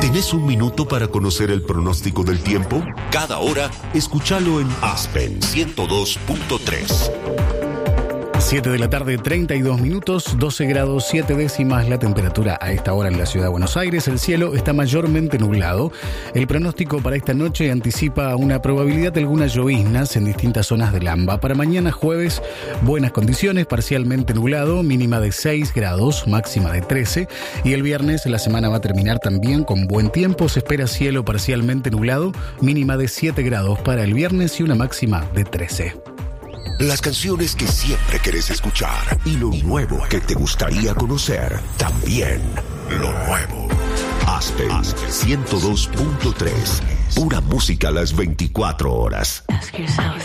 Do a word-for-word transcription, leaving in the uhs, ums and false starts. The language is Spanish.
¿Tenés un minuto para conocer el pronóstico del tiempo? Cada hora, escúchalo en Aspen ciento dos punto tres. siete de la tarde, treinta y dos minutos, doce grados, siete décimas la temperatura a esta hora en la ciudad de Buenos Aires. El cielo está mayormente nublado. El pronóstico para esta noche anticipa una probabilidad de algunas lloviznas en distintas zonas del AMBA. Para mañana jueves, buenas condiciones, parcialmente nublado, mínima de seis grados, máxima de trece. Y el viernes la semana va a terminar también con buen tiempo. Se espera cielo parcialmente nublado, mínima de siete grados para el viernes y una máxima de trece. Las canciones que siempre querés escuchar y lo nuevo que te gustaría conocer. También lo nuevo. Aspen ciento dos punto tres. Pura música a las veinticuatro horas. Ask yourself